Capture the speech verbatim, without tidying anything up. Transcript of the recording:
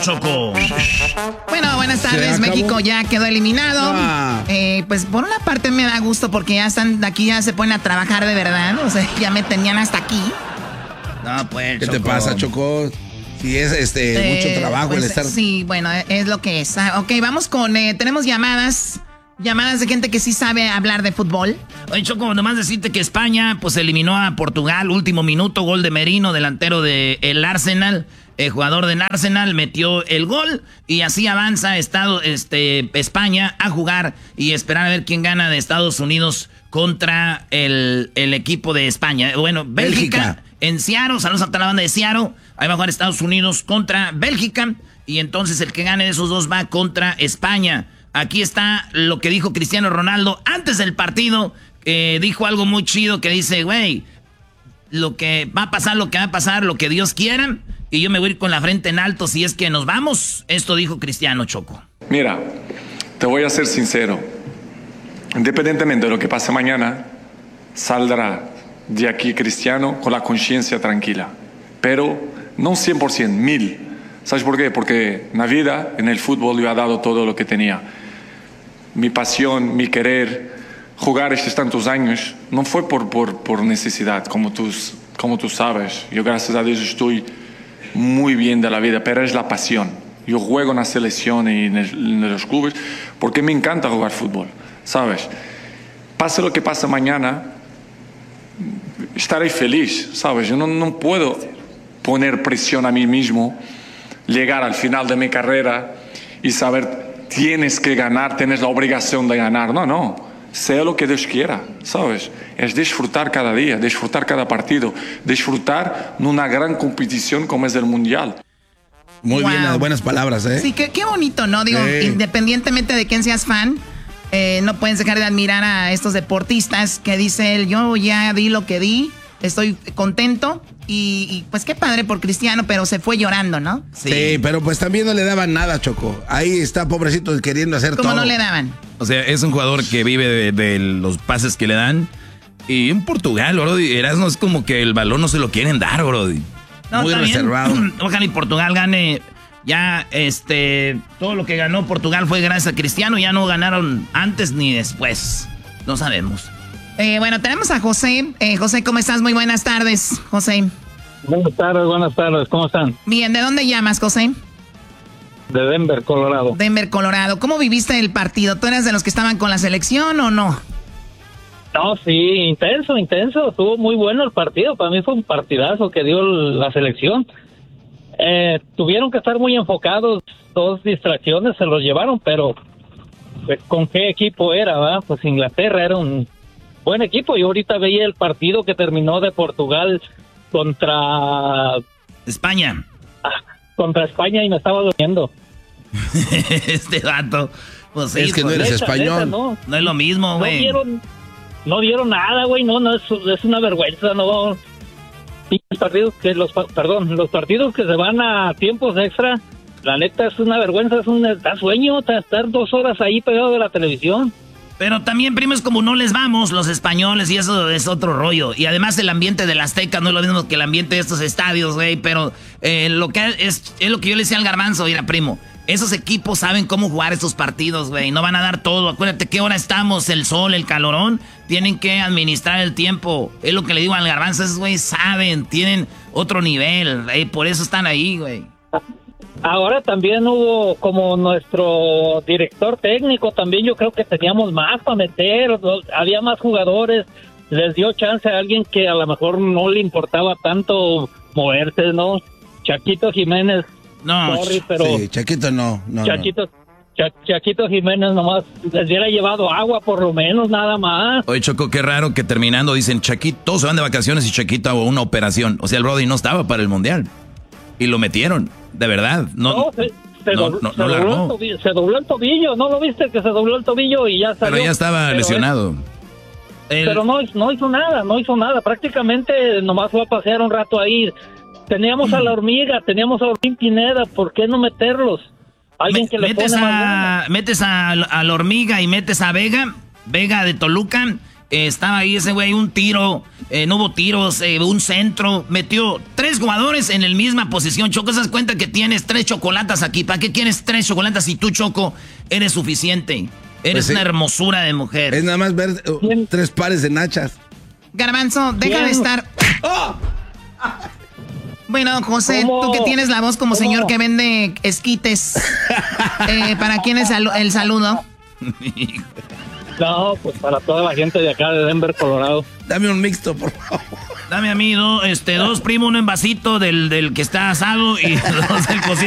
Choco. Bueno, buenas tardes. México ya quedó eliminado. Ah. Eh, pues por una parte me da gusto porque ya están aquí, ya se ponen a trabajar de verdad. O sea, ya me tenían hasta aquí. No, pues, ¿Qué Choco. te pasa, Choco? Si es este eh, mucho trabajo pues, el estar... Sí, bueno, es lo que es. Ah, ok, vamos con... Eh, tenemos llamadas... Llamadas de gente que sí sabe hablar de fútbol. Oye, Choco, nomás decirte que España pues eliminó a Portugal, último minuto, gol de Merino, delantero del Arsenal, el jugador del Arsenal metió el gol y así avanza Estado, este, España a jugar y esperar a ver quién gana de Estados Unidos contra el, el equipo de España. Bueno, Bélgica, Bélgica. en Seattle, saludos a toda la banda de Seattle, ahí va a jugar Estados Unidos contra Bélgica y entonces el que gane de esos dos va contra España. Aquí está lo que dijo Cristiano Ronaldo antes del partido. Eh, dijo algo muy chido que dice, güey, lo que va a pasar, lo que va a pasar, lo que Dios quiera. Y yo me voy a ir con la frente en alto si es que nos vamos. Esto dijo Cristiano, Choco. Mira, te voy a ser sincero. Independientemente de lo que pase mañana, saldrá de aquí Cristiano con la conciencia tranquila. Pero no cien por ciento, mil. ¿Sabes por qué? Porque en la vida, en el fútbol, yo he dado todo lo que tenía. Mi pasión, mi querer, jugar estos tantos años, no fue por, por, por necesidad, como tú, como tú sabes. Yo, gracias a Dios, estoy muy bien de la vida, pero es la pasión. Yo juego en la selección y en, el, en los clubes porque me encanta jugar fútbol, ¿sabes? Pase lo que pase mañana, estaré feliz, ¿sabes? Yo no, no puedo poner presión a mí mismo, llegar al final de mi carrera y saber... Tienes que ganar, tienes la obligación de ganar. No, no. Sea lo que Dios quiera, ¿sabes? Es disfrutar cada día, disfrutar cada partido, disfrutar en una gran competición como es el Mundial. Muy wow. bien, las buenas palabras, ¿eh? Sí, qué, qué bonito, ¿no? Digo, sí. Independientemente de quién seas fan, eh, no puedes dejar de admirar a estos deportistas que dice él, yo ya di lo que di, estoy contento. Y, y pues qué padre por Cristiano, pero se fue llorando, ¿no? Sí. sí, pero pues también no le daban nada, Choco. Ahí está, pobrecito, queriendo hacer ¿Cómo todo. ¿Cómo no le daban? O sea, es un jugador que vive de, de los pases que le dan. Y en Portugal, brody, Erasmo, es como que el balón no se lo quieren dar, brody. No, muy reservado. Ojalá y Portugal gane. Ya, este, todo lo que ganó Portugal fue gracias a Cristiano. Ya no ganaron antes ni después. No sabemos. Eh, bueno, tenemos a José. Eh, José, ¿cómo estás? Muy buenas tardes, José. Buenas tardes, buenas tardes. ¿Cómo están? Bien, ¿de dónde llamas, José? De Denver, Colorado. Denver, Colorado. ¿Cómo viviste el partido? ¿Tú eras de los que estaban con la selección o no? No, sí, intenso, intenso. Estuvo muy bueno el partido. Para mí fue un partidazo que dio la selección. Eh, tuvieron que estar muy enfocados. Dos distracciones se los llevaron, pero pues, ¿con qué equipo era? ¿verdad? Pues Inglaterra era un buen equipo. Yo ahorita veía el partido que terminó de Portugal contra España. Ah, contra España y me estaba doliendo. Este vato. Pues sí, es que pues, no eres neta, español. neta, no. no es lo mismo, güey. No dieron, no dieron nada, güey. No, no, es, es una vergüenza, no. Los partidos que los, perdón, los partidos que se van a tiempos extra, la neta es una vergüenza, es un da sueño estar dos horas ahí pegado de la televisión. Pero también, primo, es como no les vamos los españoles y eso es otro rollo. Y además el ambiente del Azteca no es lo mismo que el ambiente de estos estadios, güey. Pero eh, lo que es, es lo que yo le decía al Garbanzo, mira, primo. Esos equipos saben cómo jugar estos partidos, güey. No van a dar todo. Acuérdate qué hora estamos, el sol, el calorón. Tienen que administrar el tiempo. Es lo que le digo al Garbanzo. Esos güey saben, tienen otro nivel. Eh, por eso están ahí, güey. Ahora también hubo como nuestro director técnico, también yo creo que teníamos más para meter, había más jugadores, les dio chance a alguien que a lo mejor no le importaba tanto moverse, ¿no? Chaquito Jiménez, no, sorry, pero... Sí, Chaquito no, no, Chaquito, no. Cha- Chaquito Jiménez nomás les hubiera llevado agua por lo menos, nada más. Oye, Choco, qué raro que terminando dicen Chaquito, todos se van de vacaciones y Chaquito hago una operación. O sea, el Brody no estaba para el Mundial. Y lo metieron, de verdad. No, no, se, se, no, dobló, no, se, no dobló largó. el tobillo, se dobló el tobillo, ¿no lo viste que se dobló el tobillo y ya salió? Pero ya estaba Pero lesionado. Es, El... Pero no, no hizo nada, no hizo nada. Prácticamente nomás fue a pasear un rato ahí. Teníamos mm. a la hormiga, teníamos a Orbín Pineda, ¿por qué no meterlos? Alguien Me, que le metes pone a, más metes a, a la hormiga y metes a Vega, Vega de Toluca, Eh, estaba ahí ese güey, un tiro, eh, no hubo tiros, eh, un centro. Metió tres jugadores en la misma posición. Choco, ¿te das cuenta que tienes tres chocolatas aquí? ¿Para qué quieres tres chocolatas si tú, Choco, eres suficiente? Eres pues sí, una hermosura de mujer. Es nada más ver uh, tres pares de nachas. Garbanzo, deja Bien. de estar... ¡Oh! Bueno, José, ¿Cómo? tú que tienes la voz como ¿Cómo? señor que vende esquites, eh, ¿para quién es el saludo? No, pues para toda la gente de acá de Denver, Colorado. Dame un mixto, por favor. Dame a mí do, este, dos primos, un envasito del, del que está asado y dos del cocido.